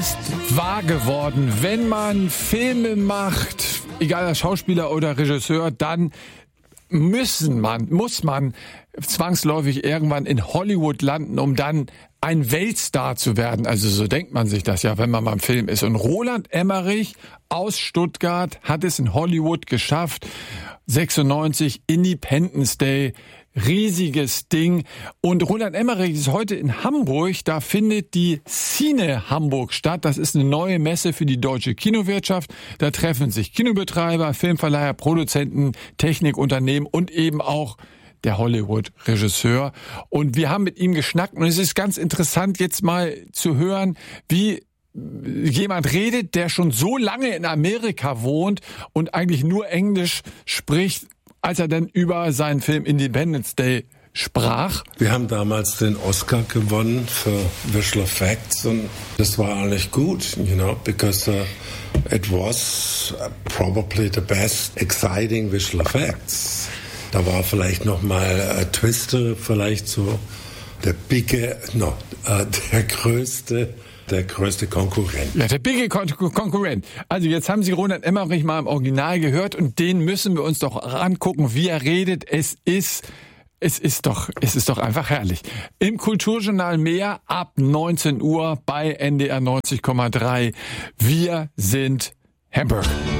ist wahr geworden. Wenn man Filme macht, egal als Schauspieler oder Regisseur, dann muss man zwangsläufig irgendwann in Hollywood landen, um dann ein Weltstar zu werden. Also so denkt man sich das ja, wenn man beim Film ist. Und Roland Emmerich aus Stuttgart hat es in Hollywood geschafft. 96, Independence Day, riesiges Ding. Und Roland Emmerich ist heute in Hamburg. Da findet die Cine Hamburg statt. Das ist eine neue Messe für die deutsche Kinowirtschaft. Da treffen sich Kinobetreiber, Filmverleiher, Produzenten, Technikunternehmen und eben auch der Hollywood-Regisseur. Und wir haben mit ihm geschnackt. Und es ist ganz interessant, jetzt mal zu hören, wie jemand redet, der schon so lange in Amerika wohnt und eigentlich nur Englisch spricht, als er dann über seinen Film Independence Day sprach. Wir haben damals den Oscar gewonnen für Visual Effects und das war eigentlich gut, because it was probably the best exciting visual effects. Da war vielleicht noch mal Twister, vielleicht so der größte Konkurrent. Ja, der bigge Konkurrent. Also jetzt haben Sie Roland Emmerich mal im Original gehört und den müssen wir uns doch angucken, wie er redet. Es ist doch einfach herrlich. Im Kulturjournal mehr ab 19 Uhr bei NDR 90,3. Wir sind Hamburg.